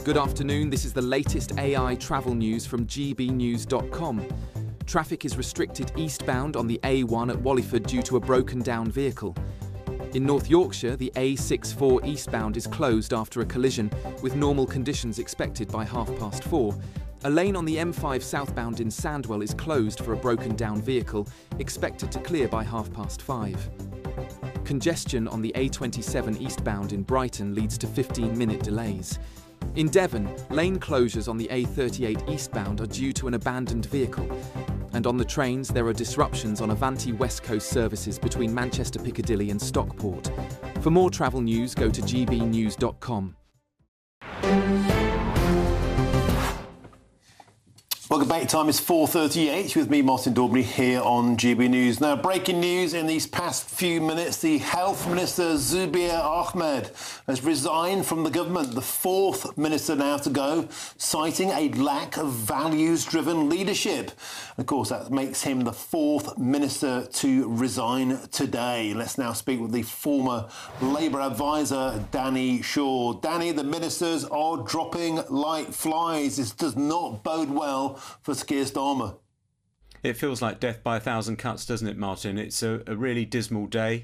Good afternoon, this is the latest AI travel news from gbnews.com. Traffic is restricted eastbound on the A1 at Walliford due to a broken down vehicle. In North Yorkshire, the A64 eastbound is closed after a collision, with normal conditions expected by 4:30. A lane on the M5 southbound in Sandwell is closed for a broken down vehicle, expected to clear by 5:30. Congestion on the A27 eastbound in Brighton leads to 15-minute delays. In Devon, lane closures on the A38 eastbound are due to an abandoned vehicle. And on the trains, there are disruptions on Avanti West Coast services between Manchester Piccadilly and Stockport. For more travel news, go to gbnews.com. Welcome back. Time is 4:38 with me, Martin Daubney, here on GB News. Now, breaking news in these past few minutes. The Health Minister, Zubair Ahmed, has resigned from the government. The fourth minister now to go, citing a lack of values-driven leadership. Of course, that makes him the fourth minister to resign today. Let's now speak with the former Labour advisor, Danny Shaw. Danny, the ministers are dropping like flies. This does not bode well for Sir Keir Starmer. It feels like death by a thousand cuts, doesn't it, Martin? It's a really dismal day.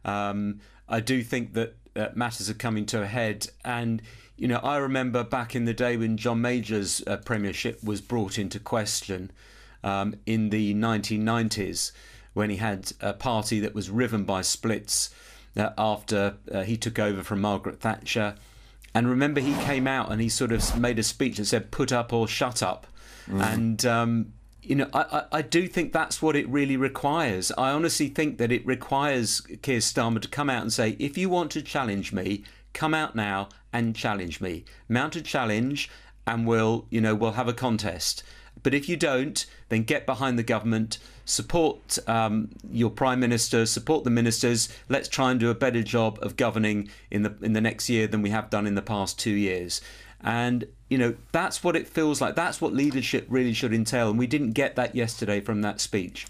I do think that matters are coming to a head. And, you know, I remember back in the day when John Major's premiership was brought into question in the 1990s, when he had a party that was riven by splits after he took over from Margaret Thatcher. And remember, he came out and he sort of made a speech that said, "Put up or shut up." And, you know, I do think that's what it really requires. I honestly think that it requires Keir Starmer to come out and say, if you want to challenge me, come out now and challenge me. Mount a challenge and we'll have a contest. But if you don't, then get behind the government, support your Prime Minister, support the ministers. Let's try and do a better job of governing in the next year than we have done in the past 2 years. And, you know, that's what it feels like. That's what leadership really should entail. And we didn't get that yesterday from that speech.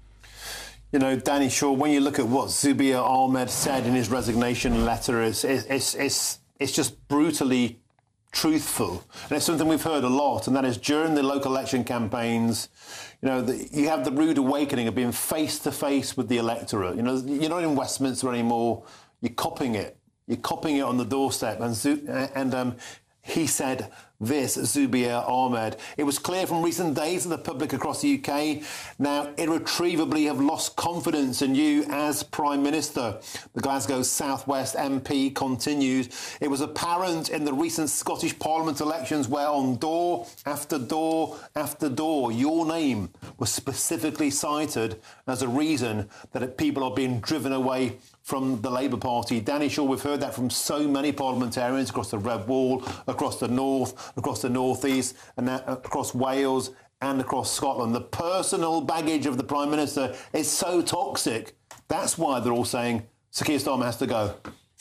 You know, Danny Shaw, when you look at what Zubair Ahmed said in his resignation letter, it's just brutally truthful. And it's something we've heard a lot, and that is during the local election campaigns, you know, you have the rude awakening of being face-to-face with the electorate. You know, you're not in Westminster anymore. You're copying it. You're copying it on the doorstep. And he said this, Zubair Ahmed. It was clear from recent days that the public across the UK now irretrievably have lost confidence in you as Prime Minister. The Glasgow South West MP continues. It was apparent in the recent Scottish Parliament elections where on door after door after door, your name was specifically cited as a reason that people are being driven away from the Labour Party. Danny Shaw, we've heard that from so many parliamentarians across the Red Wall, across the North, across the North East, and across Wales and across Scotland. The personal baggage of the Prime Minister is so toxic. That's why they're all saying Sir Keir Starmer has to go.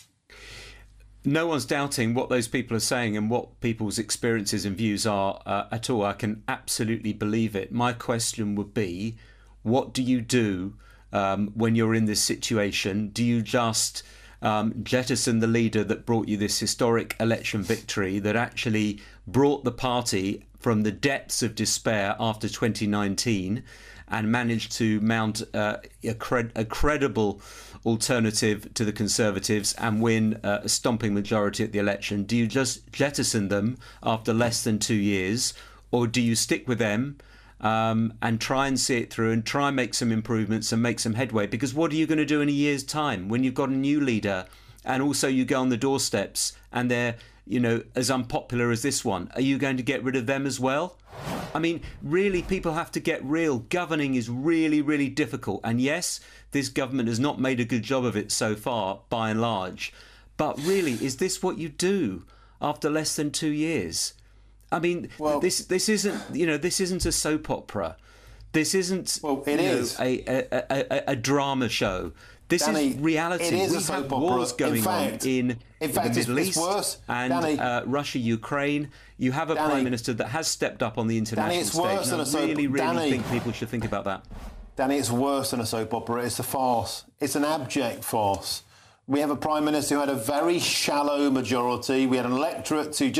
No one's doubting what those people are saying and what people's experiences and views are at all. I can absolutely believe it. My question would be, what do you do when you're in this situation? Do you just jettison the leader that brought you this historic election victory, that actually brought the party from the depths of despair after 2019 and managed to mount a credible alternative to the Conservatives and win a stomping majority at the election? Do you just jettison them after less than 2 years, or do you stick with them and try and see it through and try and make some improvements and make some headway? Because what are you going to do in a year's time when you've got a new leader and also you go on the doorsteps and they're, you know, as unpopular as this one? Are you going to get rid of them as well? I mean, really, people have to get real. Governing is really, really difficult. And yes, this government has not made a good job of it so far, by and large. But really, is this what you do after less than 2 years? I mean, well, this isn't a soap opera. This isn't a drama show. This is reality. It is a soap opera. Wars going on in the Middle East worse. and Russia, Ukraine. You have a Prime Minister that has stepped up on the international stage. And I really think people should think about that. Danny, it's worse than a soap opera. It's a farce. It's an abject farce. We have a Prime Minister who had a very shallow majority. We had an electorate to just